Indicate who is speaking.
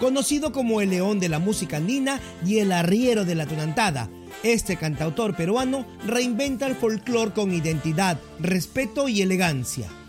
Speaker 1: conocido como el león de la música andina y el arriero de la tonantada. Este cantautor peruano reinventa el folclore con identidad, respeto y elegancia.